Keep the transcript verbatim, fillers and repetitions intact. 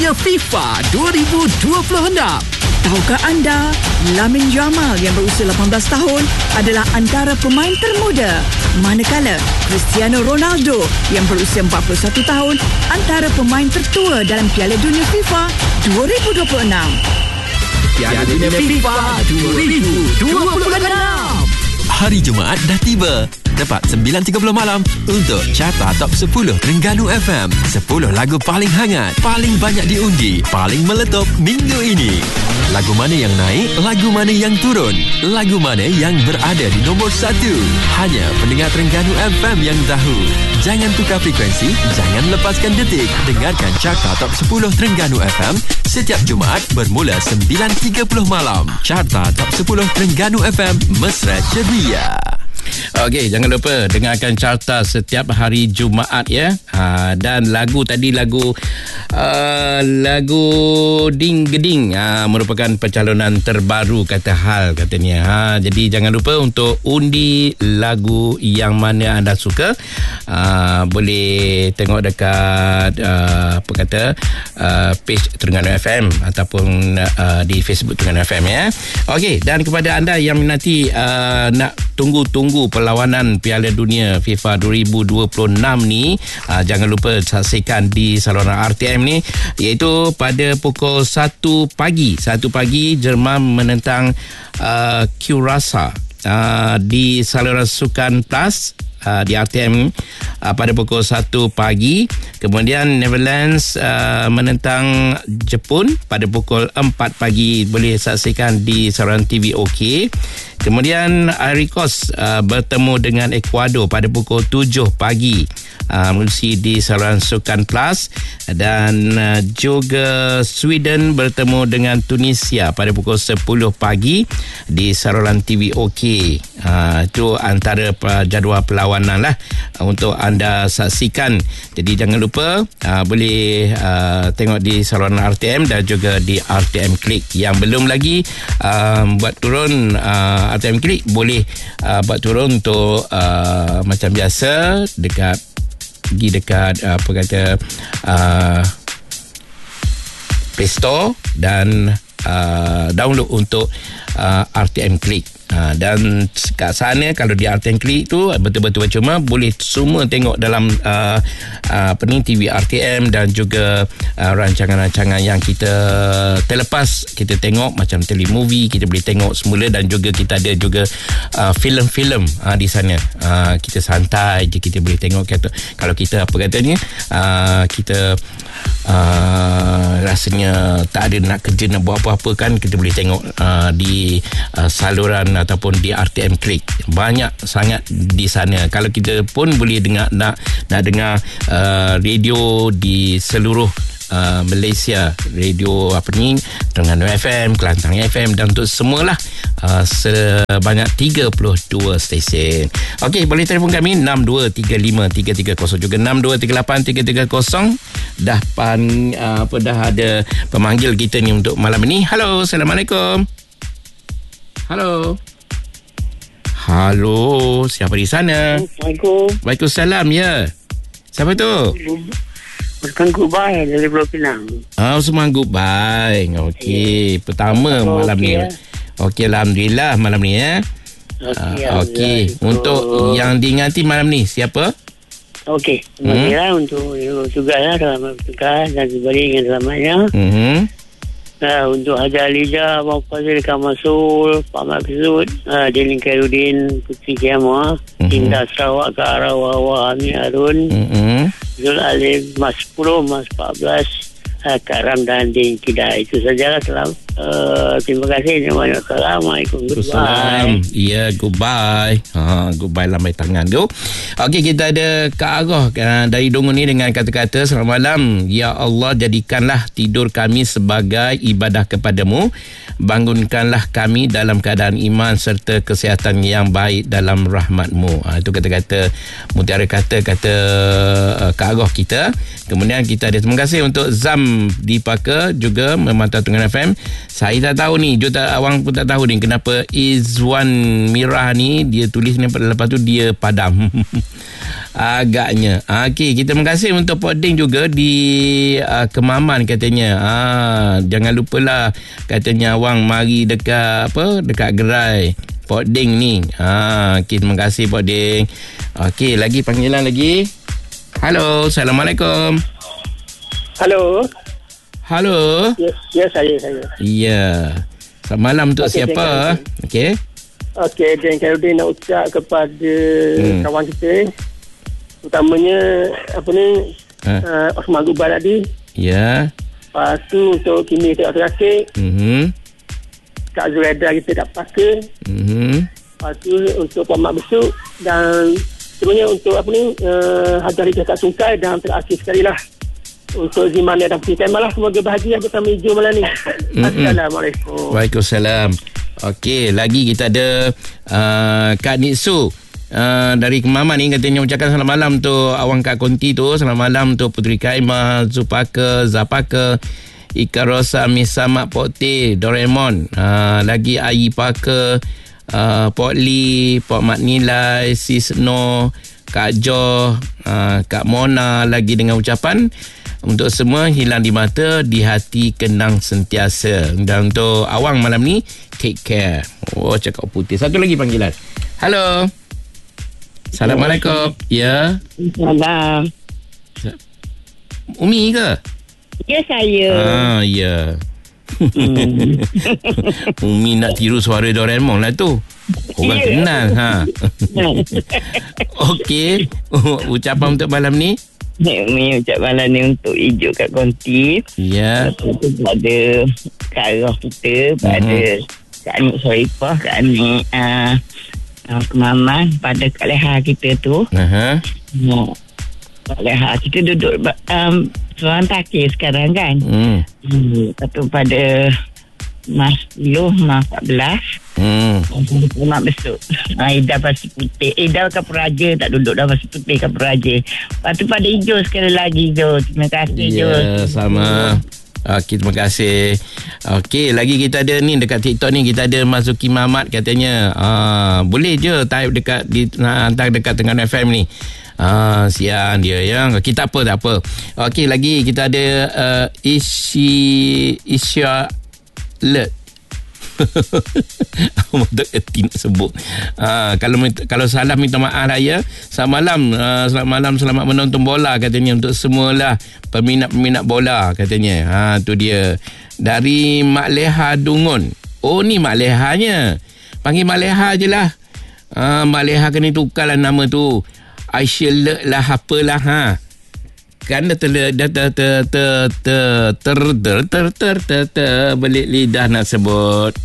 Dunia FIFA dua ribu dua puluh enam. Tahukah anda, Lamine Yamal yang berusia lapan belas tahun adalah antara pemain termuda, manakala Cristiano Ronaldo yang berusia empat puluh satu tahun antara pemain tertua dalam Piala Dunia FIFA dua ribu dua puluh enam. Piala Dunia FIFA dua ribu dua puluh enam. Hari Jumaat dah tiba. Tepat sembilan tiga puluh malam untuk Carta Top sepuluh Terengganu F M. sepuluh lagu paling hangat, paling banyak diundi, paling meletup minggu ini. Lagu mana yang naik, lagu mana yang turun, lagu mana yang berada di nombor satu. Hanya pendengar Terengganu F M yang tahu. Jangan tukar frekuensi, jangan lepaskan detik. Dengarkan Carta Top sepuluh Terengganu F M setiap Jumaat bermula sembilan tiga puluh malam. Carta Top sepuluh Terengganu F M, mesra ceria. Okey, jangan lupa dengarkan Carta setiap hari Jumaat ya. Ha, dan lagu tadi lagu uh, lagu Ding Geding ha, merupakan pencalonan terbaru kata hal katanya. Ha, jadi jangan lupa untuk undi lagu yang mana anda suka. Uh, boleh tengok dekat uh, apa kata uh, page Terengganu F M ataupun uh, di Facebook Terengganu F M ya. Okey, dan kepada anda yang nanti uh, nak tunggu-tunggu perlawanan Piala Dunia FIFA dua ribu dua puluh enam ni, uh, jangan lupa saksikan di saluran R T M ni, iaitu pada pukul satu pagi satu pagi Jerman menentang uh, Curacao uh, di saluran Sukan Plus uh, di R T M uh, pada pukul satu pagi. Kemudian Netherlands uh, menentang Jepun pada pukul empat pagi, boleh saksikan di saluran T V OK. Kemudian Ivory Coast uh, bertemu dengan Ecuador pada pukul tujuh pagi uh, melalui di saluran Sukan Plus. Dan uh, juga Sweden bertemu dengan Tunisia pada pukul sepuluh pagi di saluran T V OK. Uh, itu antara jadual perlawanan lah uh, untuk anda saksikan. Jadi jangan lupa uh, boleh uh, tengok di saluran R T M dan juga di R T M Click. Yang belum lagi uh, buat turun uh, R T M Click, boleh uh, buat turun untuk uh, macam biasa dekat pergi dekat uh, apa kata uh, Play Store dan uh, download untuk uh, R T M Click. Ha, dan kat sana kalau di R T M Click tu betul-betul cuma boleh semua tengok dalam uh, uh, apa ni T V R T M dan juga uh, rancangan-rancangan yang kita terlepas kita tengok macam telemovie kita boleh tengok semula. Dan juga kita ada juga uh, filem-filem uh, di sana. Uh, kita santai je kita boleh tengok kata, kalau kita apa katanya uh, kita uh, rasanya tak ada nak kerja nak buat apa-apa kan, kita boleh tengok uh, di uh, saluran ataupun di R T M Click. Banyak sangat di sana. Kalau kita pun boleh dengar nak nak dengar uh, radio di seluruh uh, Malaysia, radio apa ni Terengganu F M, Kelantan F M dan untuk semualah uh, sebanyak tiga puluh dua stesen. Okey, boleh telefon kami enam dua tiga lima tiga tiga kosong juga enam dua tiga lapan tiga tiga kosong. Dah pan uh, apa dah ada pemanggil kita ni untuk malam ini. Halo, Assalamualaikum. Halo. Halo, siapa di sana? Assalamualaikum. Waalaikumsalam, ya. Siapa tu? Usman Goodbye dari Pulau Pinang. Ah, Usman Goodbye. Okey, yeah. Pertama oh, malam okay, ni. Ya. Okey, alhamdulillah malam ni ya. Okey. Uh, Okey, untuk oh. yang diingati malam ni siapa? Okey, baiklah hmm? untuk tugasnya dalam tugas dan sebagainya selamatnya. Mhm. Uh, untuk Haji Alija, Abang Fazil Kamasul, Pak Maksud, uh, Delin Khairuddin, Putri Kiamah, mm-hmm. Indah Sarawak, Kak Arawa, Ami Arun, mm-hmm. Zul Alim, Mas sepuluh, Mas empat belas, uh, Kak Ramdan, Din Kidai. Itu sajalah. Selamat. Uh, terima kasih. Assalamualaikum. Goodbye. Ya, yeah, goodbye. Ha, goodbye lambai tangan tu. Okey, kita ada Kak Agah uh, dari Dongo ni dengan kata-kata selamat malam. Ya Allah, jadikanlah tidur kami sebagai ibadah kepadamu. Bangunkanlah kami dalam keadaan iman serta kesihatan yang baik dalam rahmatmu. Ha, itu kata-kata mutiara kata kata uh, Kak Agah kita. Kemudian kita ada terima kasih untuk Zam Dipaka juga memantau Terengganu F M. Saya tak tahu ni, Jo tak, awang pun tak tahu ni kenapa Izwan Mirah ni dia tulis ni, lepas tu dia padam. Agaknya. Okey, kita terima kasih untuk Pok Ding juga di uh, Kemaman katanya. Ah, jangan lupalah katanya awang mari dekat apa? Dekat gerai Pok Ding ni. Ah, okay, terima kasih Pok Ding. Okey, lagi panggilan lagi. Halo, Assalamualaikum. Halo. Halo. Ya, ya saya saya. Ya. Selamat malam untuk okay, siapa? Okey. Okey, dan Khairudin nak ucap kepada hmm. kawan kita, utamanya apa ni, ha? uh, Osman Gubar tadi. Ya. Lepas tu untuk Kimi kita tak terkasih. Mhm. Kak Zureda kita tak pakai. Mhm. Lepas tu untuk Pak Mak Besuk dan sebenarnya untuk apa ni, uh, Hajar Ijaz tak sungkai, dan terakhir sekali lah untuk Ziman dan Putih Malah, semoga bahagia bersama hijau malam ni. Mm-hmm. Assalamualaikum. Waalaikumsalam. Okey, lagi kita ada uh, Kak Nitsu uh, dari Kemaman ni, katanya ucapkan selamat malam tu awang Kak Konti tu, selamat malam tu Puteri Kaimah, Zupaka, Zapaka, Ika Rosa, Misa Mak Pokte, Doraemon, uh, lagi Ayi Paka, uh, Pok Lee, Pok Mak Nilai, Sis No, Kak Jo, uh, Kak Mona, lagi dengan ucapan untuk semua hilang di mata, di hati kenang sentiasa. Dan untuk awang malam ni, take care. Oh, cakap putih. Satu lagi panggilan. Halo. Assalamualaikum. Ya. Salam. Umi ke? Ya, saya. Ah, ya. Hmm. Umi nak tiru suara Doraemon lah tu. Orang yeah. kenal ha. Okey, ucapan untuk malam ni. Ni ucap malam ni untuk hijau kat Konti. Ya. Lepas tu pada Kak Roh kita, pada uh-huh. Kak Anik Soifah, Kak Anik uh, uh, Kemaman, pada Kak Leha kita tu. Uh-huh. Uh, Kak Leha kita duduk um, seorang takir sekarang kan. Hmm. Hmm. Lepas tu pada Mas Loh, Mas empat belas. Hmm. Mak besok. Ha, Ida Pasir Putih. Ida Kapuraja tak duduk dah Pasir Putih Kapuraja. Lepas tu pada hijau sekali lagi Jo. Terima kasih Jo. Ya, sama. Okey, terima kasih. Okey, lagi kita ada ni dekat TikTok ni, kita ada Mazuki Mamat katanya. Ah, boleh je type dekat di hantar dekat Terengganu F M ni. Ah, siang dia ya. Kita apa tak apa. Okey, lagi kita ada uh, Ishi Isya Let. Untuk erti nak sebut. Ha, kalau kalau salah minta maaf lah ya. Selamat malam, uh, selamat malam, selamat menonton bola katanya untuk semualah peminat-peminat bola katanya. Ha, tu dia. Dari Mak Leha Dungun. Oh, ni Mak Lehanya. Panggil Mak Leha je lah. Ha, Mak Leha kena tukarlah nama tu. Aisyah Le lah apalah ha. Kan dah ter dah ter ter ter ter ter ter ter ter ter belik lidah nak sebut.